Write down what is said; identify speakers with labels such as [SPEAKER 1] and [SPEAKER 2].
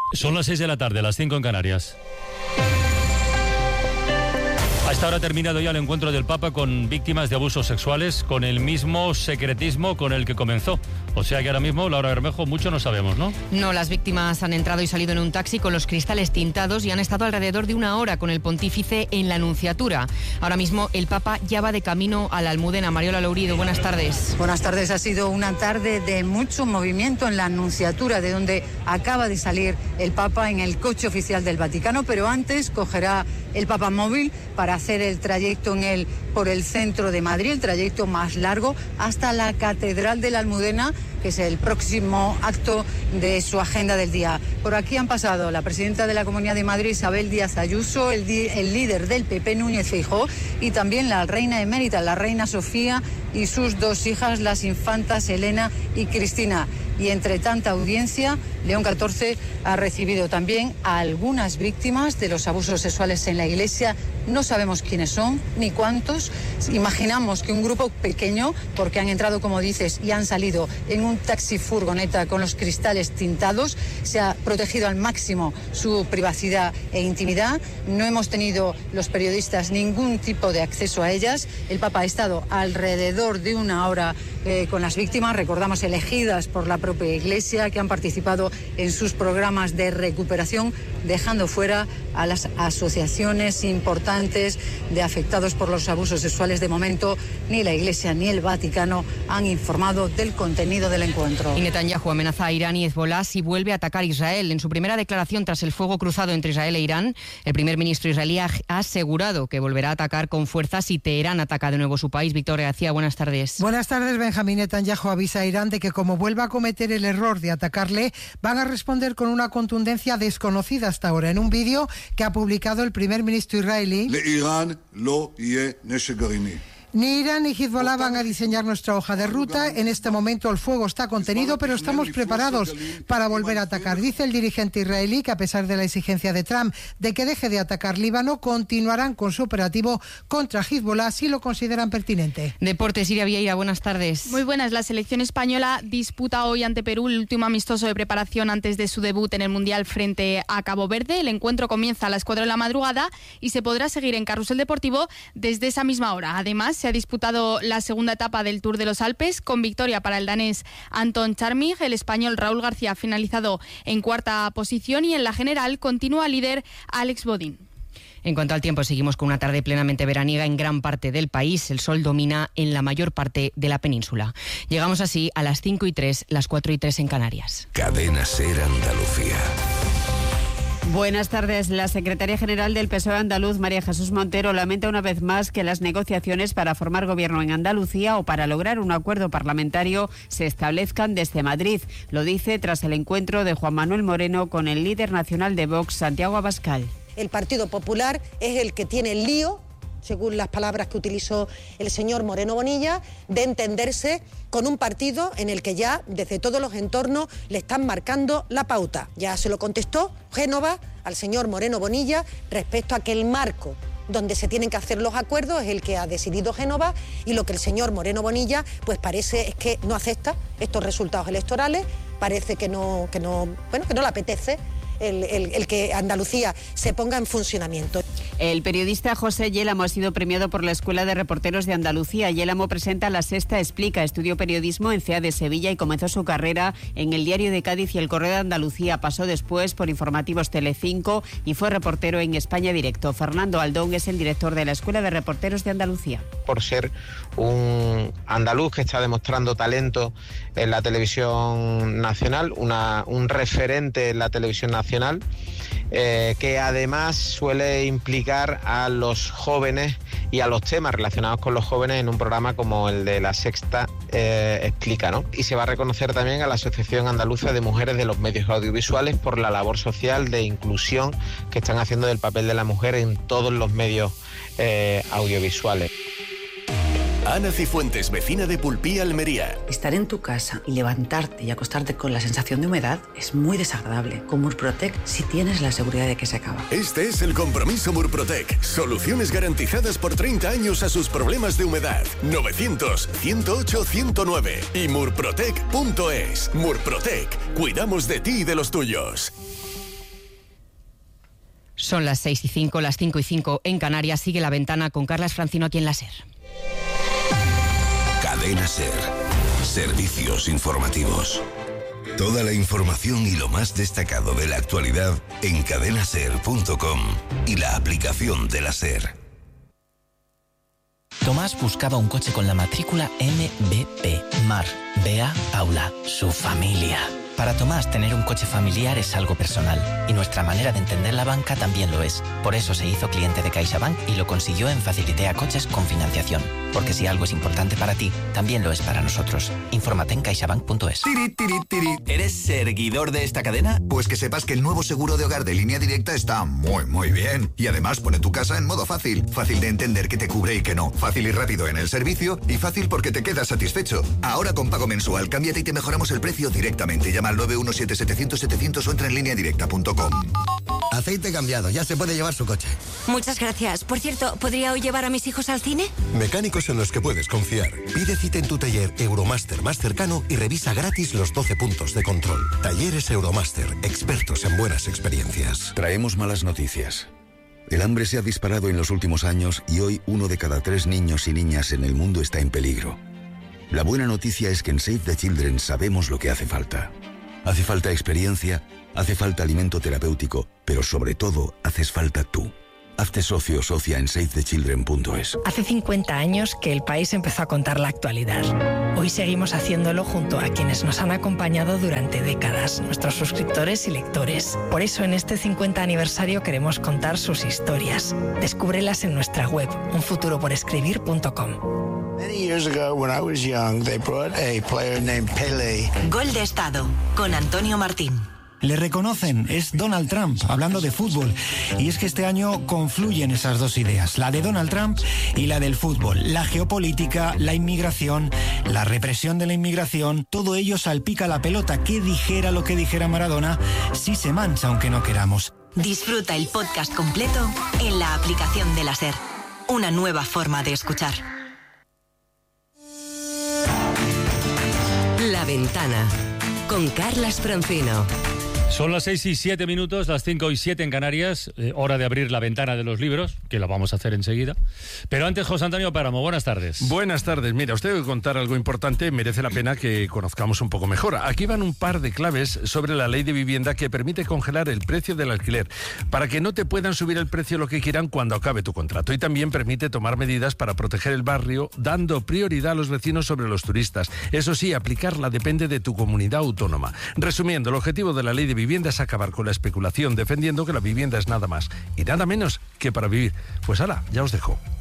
[SPEAKER 1] Son las 6 de la tarde, las 5 en Canarias. A esta hora ha terminado ya el encuentro del Papa con víctimas de abusos sexuales con el mismo secretismo con el que comenzó. O sea que ahora mismo, Laura Bermejo, mucho no sabemos, ¿no?
[SPEAKER 2] No, las víctimas han entrado y salido en un taxi con los cristales tintados y han estado alrededor de una hora con el pontífice en la Nunciatura. Ahora mismo el Papa ya va de camino a la Almudena. Mariola Lourido, buenas tardes.
[SPEAKER 3] Buenas tardes, ha sido una tarde de mucho movimiento en la Nunciatura, de donde acaba de salir el Papa en el coche oficial del Vaticano, pero antes cogerá el Papa móvil para hacer el trayecto por el centro de Madrid, el trayecto más largo, hasta la Catedral de la Almudena, que es el próximo acto de su agenda del día. Por aquí han pasado la presidenta de la Comunidad de Madrid, Isabel Díaz Ayuso, el líder del PP, Núñez Feijóo, y también la reina emérita, la reina Sofía, y sus dos hijas, las infantas Elena y Cristina. Y entre tanta audiencia, León XIV ha recibido también a algunas víctimas de los abusos sexuales en la Iglesia. No sabemos quiénes son ni cuántos. Imaginamos que un grupo pequeño, porque han entrado, como dices, y han salido en un taxi furgoneta con los cristales tintados. Se ha protegido al máximo su privacidad e intimidad. No hemos tenido los periodistas ningún tipo de acceso a ellas. El Papa ha estado alrededor de una hora con las víctimas, recordamos, elegidas por la propia Iglesia, que han participado en sus programas de recuperación, dejando fuera a las asociaciones importantes de afectados por los abusos sexuales. De momento, ni la Iglesia ni el Vaticano han informado del contenido del encuentro.
[SPEAKER 2] Y Netanyahu amenaza a Irán y Hezbollah si vuelve a atacar Israel. En su primera declaración tras el fuego cruzado entre Israel e Irán, el primer ministro israelí ha asegurado que volverá a atacar con fuerza si Teherán ataca de nuevo su país. Victoria García, buenas tardes.
[SPEAKER 4] Buenas tardes. Benjamín Netanyahu avisa a Irán de que como vuelva a cometer el error de atacarle, van a responder con una contundencia desconocida hasta ahora. En un vídeo que ha publicado el primer ministro israelí, ni Irán ni Hezbollah van a diseñar nuestra hoja de ruta. En este momento el fuego está contenido, pero estamos preparados para volver a atacar. Dice el dirigente israelí que a pesar de la exigencia de Trump de que deje de atacar Líbano, continuarán con su operativo contra Hezbollah si lo consideran pertinente.
[SPEAKER 2] Deportes, Iria Vieira, buenas tardes.
[SPEAKER 5] Muy buenas. La selección española disputa hoy ante Perú el último amistoso de preparación antes de su debut en el Mundial frente a Cabo Verde. El encuentro comienza a las 4 de la madrugada y se podrá seguir en Carrusel Deportivo desde esa misma hora. Además, se ha disputado la segunda etapa del Tour de los Alpes con victoria para el danés Anton Charmig. El español Raúl García ha finalizado en cuarta posición y en la general continúa líder Alex Bodin.
[SPEAKER 2] En cuanto al tiempo, seguimos con una tarde plenamente veraniega en gran parte del país. El sol domina en la mayor parte de la península. Llegamos así a las 5:03, las 4:03 en Canarias.
[SPEAKER 6] Cadena SER Andalucía.
[SPEAKER 7] Buenas tardes. La secretaria general del PSOE andaluz, María Jesús Montero, lamenta una vez más que las negociaciones para formar gobierno en Andalucía o para lograr un acuerdo parlamentario se establezcan desde Madrid. Lo dice tras el encuentro de Juan Manuel Moreno con el líder nacional de Vox, Santiago Abascal.
[SPEAKER 8] El Partido Popular es el que tiene el lío, según las palabras que utilizó el señor Moreno Bonilla, de entenderse con un partido en el que ya desde todos los entornos le están marcando la pauta. Ya se lo contestó Génova al señor Moreno Bonilla respecto a que el marco donde se tienen que hacer los acuerdos es el que ha decidido Génova, y lo que el señor Moreno Bonilla pues parece es que no acepta estos resultados electorales, parece que no le apetece el que Andalucía se ponga en funcionamiento.
[SPEAKER 7] El periodista José Yélamo ha sido premiado por la Escuela de Reporteros de Andalucía. Yélamo presenta La Sexta Explica, estudió periodismo en CEA de Sevilla y comenzó su carrera en el Diario de Cádiz y el Correo de Andalucía. Pasó después por Informativos Telecinco y fue reportero en España Directo. Fernando Aldón es el director de la Escuela de Reporteros de Andalucía.
[SPEAKER 9] Por ser un andaluz que está demostrando talento en la televisión nacional, un referente en la televisión nacional, que además suele implicar a los jóvenes y a los temas relacionados con los jóvenes en un programa como el de La Sexta Explica, ¿no? Y se va a reconocer también a la Asociación Andaluza de Mujeres de los Medios Audiovisuales por la labor social de inclusión que están haciendo del papel de la mujer en todos los medios audiovisuales.
[SPEAKER 6] Ana Cifuentes, vecina de Pulpí, Almería.
[SPEAKER 10] Estar en tu casa y levantarte y acostarte con la sensación de humedad es muy desagradable. Con Murprotec sí tienes la seguridad de que se acaba.
[SPEAKER 6] Este es el compromiso Murprotec. Soluciones garantizadas por 30 años a sus problemas de humedad. 900-108-109 y murprotec.es. Murprotec. Cuidamos de ti y de los tuyos.
[SPEAKER 2] Son las 6:05, las 5:05 en Canarias. Sigue La Ventana con Carlas Francino aquí en la SER.
[SPEAKER 11] Cadena SER. Servicios informativos. Toda la información y lo más destacado de la actualidad en cadenaser.com y la aplicación de la SER.
[SPEAKER 12] Tomás buscaba un coche con la matrícula MBP. Mar, Bea, Paula, su familia. Para Tomás, tener un coche familiar es algo personal y nuestra manera de entender la banca también lo es. Por eso se hizo cliente de CaixaBank y lo consiguió en Facilitea Coches con financiación. Porque si algo es importante para ti, también lo es para nosotros. Infórmate en caixabank.es.
[SPEAKER 13] ¿Eres seguidor de esta cadena? Pues que sepas que el nuevo seguro de hogar de Línea Directa está muy bien. Y además pone tu casa en modo fácil. Fácil de entender qué te cubre y qué no. Fácil y rápido en el servicio y fácil porque te quedas satisfecho. Ahora con pago mensual, cámbiate y te mejoramos el precio directamente. Llama al 917-700-700 o entra en lineadirecta.com.
[SPEAKER 14] Aceite cambiado, ya se puede llevar su coche.
[SPEAKER 15] Muchas gracias. Por cierto, ¿podría hoy llevar a mis hijos al cine?
[SPEAKER 16] Mecánicos en los que puedes confiar. Pide cita en tu taller Euromaster más cercano y revisa gratis los 12 puntos de control. Talleres Euromaster, expertos en buenas experiencias.
[SPEAKER 17] Traemos malas noticias. El hambre se ha disparado en los últimos años y hoy 1 de cada 3 niños y niñas en el mundo está en peligro. La buena noticia es que en Save the Children sabemos lo que hace falta. Hace falta experiencia, hace falta alimento terapéutico, pero sobre todo haces falta tú. Hazte socio o socia en SaveTheChildren.es.
[SPEAKER 18] Hace 50 años que el país empezó a contar la actualidad. Hoy seguimos haciéndolo junto a quienes nos han acompañado durante décadas, nuestros suscriptores y lectores. Por eso en este 50 aniversario queremos contar sus historias. Descúbrelas en nuestra web, unfuturoporescribir.com.
[SPEAKER 19] Many years ago, when I was young, they brought a player named Pelé.
[SPEAKER 20] Gol de Estado, con Antonio Martín.
[SPEAKER 21] Le reconocen, es Donald Trump, hablando de fútbol. Y es que este año confluyen esas dos ideas, la de Donald Trump y la del fútbol. La geopolítica, la inmigración, la represión de la inmigración, todo ello salpica la pelota. Que dijera lo que dijera Maradona, sí se mancha aunque no queramos.
[SPEAKER 20] Disfruta el podcast completo en la aplicación de la SER. Una nueva forma de escuchar.
[SPEAKER 22] La Ventana, con Carlas Francino.
[SPEAKER 1] Son las 6:07, las 5:07 en Canarias, hora de abrir la ventana de los libros, que la vamos a hacer enseguida. Pero antes, José Antonio Páramo, buenas tardes.
[SPEAKER 23] Buenas tardes. Mira, os tengo que contar algo importante, merece la pena que conozcamos un poco mejor. Aquí van un par de claves sobre la ley de vivienda que permite congelar el precio del alquiler, para que no te puedan subir el precio lo que quieran cuando acabe tu contrato. Y también permite tomar medidas para proteger el barrio, dando prioridad a los vecinos sobre los turistas. Eso sí, aplicarla depende de tu comunidad autónoma. Resumiendo, el objetivo de la ley de vivienda es acabar con la especulación, defendiendo que la vivienda es nada más y nada menos que para vivir. Pues hala, ya os dejo.